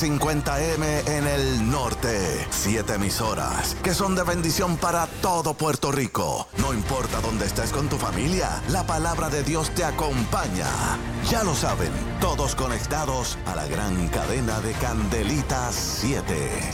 50M en el norte. 7 emisoras que son de bendición para todo Puerto Rico. No importa dónde estés con tu familia, la palabra de Dios te acompaña. Ya lo saben, todos conectados a la gran cadena de Candelitas 7.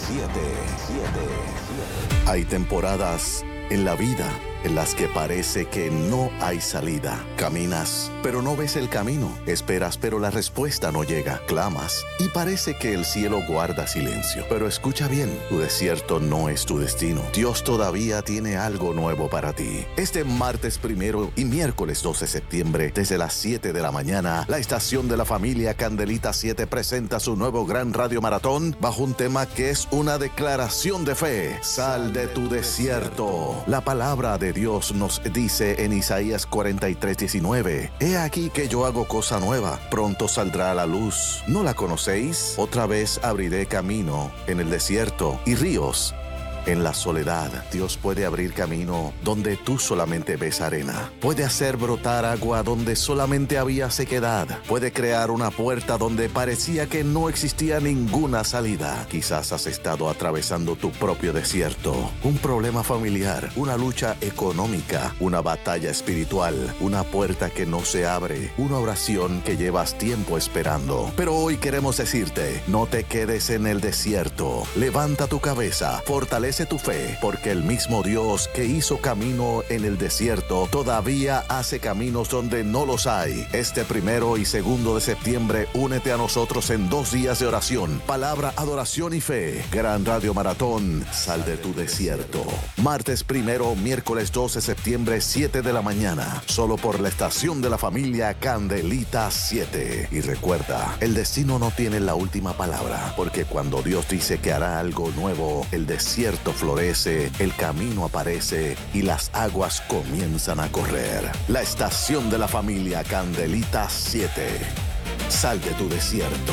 Hay temporadas en la vida en las que parece que no hay salida. Caminas, pero no ves el camino. Esperas, pero la respuesta no llega. Clamas, y parece que el cielo guarda silencio. Pero escucha bien, tu desierto no es tu destino. Dios todavía tiene algo nuevo para ti. Este martes 1 y miércoles 12 de septiembre, desde las 7 de la mañana, la estación de la familia Candelita 7 presenta su nuevo gran radio maratón bajo un tema que es una declaración de fe. Sal de tu desierto. La palabra de Dios nos dice en Isaías 43:19: He aquí que yo hago cosa nueva, pronto saldrá a la luz. ¿No la conocéis? Otra vez abriré camino en el desierto y ríos en la soledad. Dios puede abrir camino donde tú solamente ves arena. Puede hacer brotar agua donde solamente había sequedad. Puede crear una puerta donde parecía que no existía ninguna salida. Quizás has estado atravesando tu propio desierto. Un problema familiar, una lucha económica, una batalla espiritual, una puerta que no se abre, una oración que llevas tiempo esperando. Pero hoy queremos decirte, no te quedes en el desierto. Levanta tu cabeza, fortalece tu fe, porque el mismo Dios que hizo camino en el desierto todavía hace caminos donde no los hay. Este 1 y 2 de septiembre, únete a nosotros en 2 días de oración, palabra, adoración y fe. Gran Radio Maratón, sal de tu desierto. Martes 1, miércoles 12 de septiembre, 7 de la mañana, solo por la estación de la familia Candelita 7. Y recuerda, el destino no tiene la última palabra, porque cuando Dios dice que hará algo nuevo, el desierto florece, el camino aparece y las aguas comienzan a correr. La estación de la familia Candelita 7. Sal de tu desierto.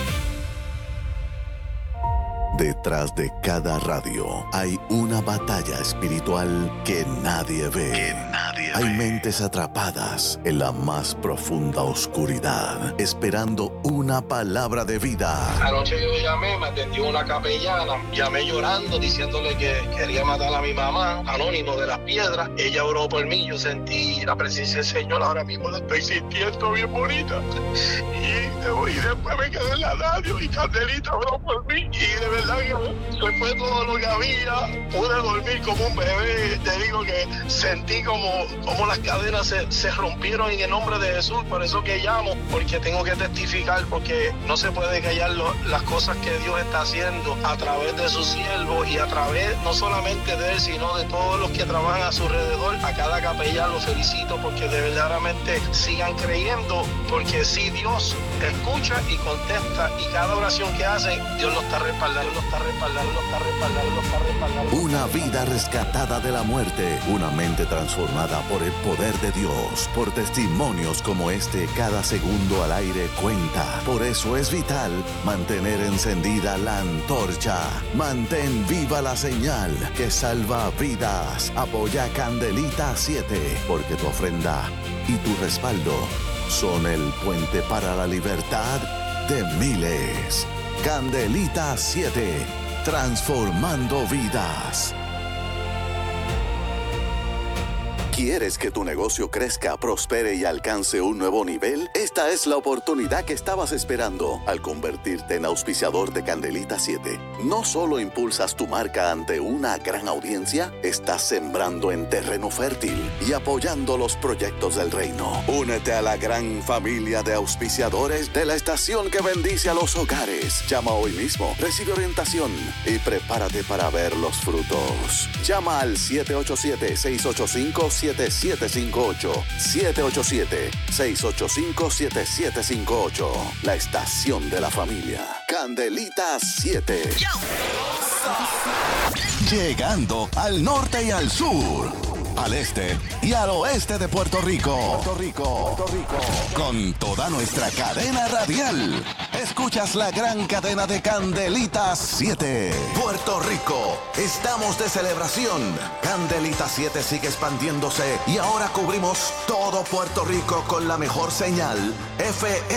Detrás de cada radio hay una batalla espiritual que nadie ve. Hay mentes atrapadas en la más profunda oscuridad, esperando una palabra de vida. Anoche yo llamé, me atendió una capellana, llamé llorando, diciéndole que quería matar a mi mamá, anónimo de las piedras. Ella oró por mí, yo sentí la presencia del Señor, ahora mismo la estoy sintiendo bien bonita. Y después me quedé en la radio y Candelita oró por mí. Y de verdad que se fue todo lo que había. Pude dormir como un bebé. Te digo que sentí como las cadenas se rompieron en el nombre de Jesús. Por eso que llamo, porque tengo que testificar, porque no se puede callar las cosas que Dios está haciendo a través de sus siervos y a través no solamente de él, sino de todos los que trabajan a su alrededor. A cada capellán lo felicito, porque de verdaderamente sigan creyendo, porque si Dios escucha y contesta, y cada oración que hacen, Dios lo está respaldando, lo está respaldando, lo está respaldando, lo está respaldando. Una vida rescatada de la muerte, una mente transformada por el poder de Dios. Por testimonios como este, cada segundo al aire cuenta. Por eso es vital mantener encendida la antorcha. Mantén viva la señal que salva vidas. Apoya Candelita 7, porque tu ofrenda y tu respaldo son el puente para la libertad de miles. Candelita 7, transformando vidas. ¿Quieres que tu negocio crezca, prospere y alcance un nuevo nivel? Esta es la oportunidad que estabas esperando al convertirte en auspiciador de Candelita 7. No solo impulsas tu marca ante una gran audiencia, estás sembrando en terreno fértil y apoyando los proyectos del reino. Únete a la gran familia de auspiciadores de la estación que bendice a los hogares. Llama hoy mismo, recibe orientación y prepárate para ver los frutos. Llama al 787-685-7758. 787-685-7758. La estación de la familia. Candelita 7. Llegando al norte y al sur, al este y al oeste de Puerto Rico. Con toda nuestra cadena radial. Escuchas la gran cadena de Candelita 7. Puerto Rico, estamos de celebración. Candelita 7 sigue expandiéndose y ahora cubrimos todo Puerto Rico con la mejor señal FM.